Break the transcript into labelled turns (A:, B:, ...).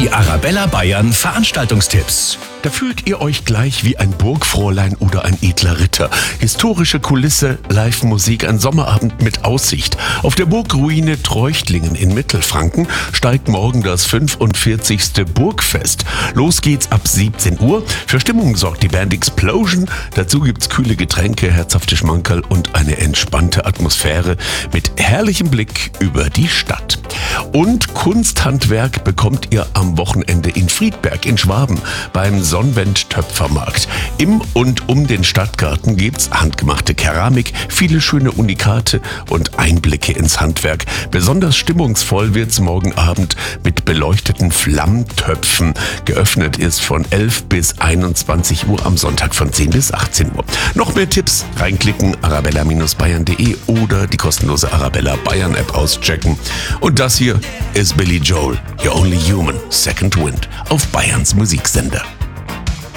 A: Die Arabella Bayern Veranstaltungstipps.
B: Da fühlt ihr euch gleich wie ein Burgfräulein oder ein edler Ritter. Historische Kulisse, Live-Musik, ein Sommerabend mit Aussicht. Auf der Burgruine Treuchtlingen in Mittelfranken steigt morgen das 45. Burgfest. Los geht's ab 17 Uhr. Für Stimmung sorgt die Band Explosion. Dazu gibt's kühle Getränke, herzhafte Schmankerl und eine entspannte Atmosphäre mit herrlichem Blick über die Stadt. Und Kunsthandwerk bekommt ihr am Wochenende in Friedberg in Schwaben beim Sonnenwend Töpfermarkt. Im und um den Stadtgarten gibt's handgemachte Keramik, viele schöne Unikate und Einblicke ins Handwerk. Besonders stimmungsvoll wird's morgen Abend mit beleuchteten Flammtöpfen. Geöffnet ist von 11 bis 21 Uhr, am Sonntag von 10 bis 18 Uhr. Noch mehr Tipps, reinklicken, arabella-bayern.de oder die kostenlose Arabella Bayern App auschecken. Und das hier ist Billy Joel, You're Only Human, Second Wind auf Bayerns Musiksender.